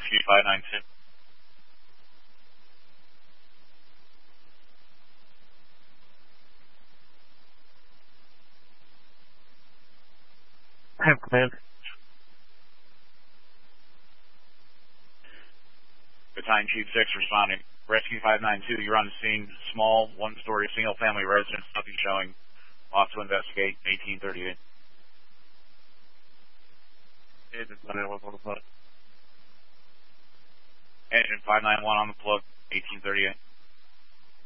Rescue 592. I have command. Battalion Chief 6 responding. Rescue 592, you're on the scene. Small, one-story, single-family residence. Nothing showing. Off to investigate. 1838. Agent 591 on the plug. Engine 591 on the plug. 1838.